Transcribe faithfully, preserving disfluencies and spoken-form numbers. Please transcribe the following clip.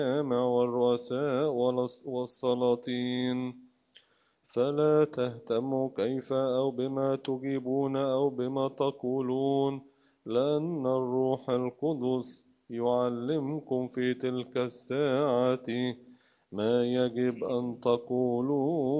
والرؤساء والسلاطين. فلا تهتموا كيف أو بما تجيبون أو بما تقولون، لأن الروح القدس يعلمكم في تلك الساعة ما يجب أن تقولوا